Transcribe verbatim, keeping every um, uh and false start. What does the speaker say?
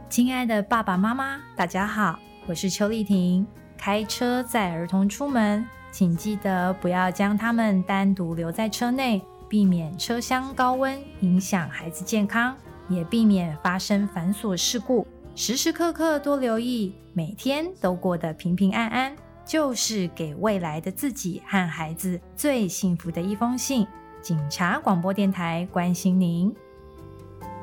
亲爱的爸爸妈妈，大家好，我是邱丽婷。开车载儿童出门，请记得不要将他们单独留在车内，避免车厢高温影响孩子健康，也避免发生繁琐事故。时时刻刻多留意，每天都过得平平安安，就是给未来的自己和孩子最幸福的一封信。警察广播电台关心您。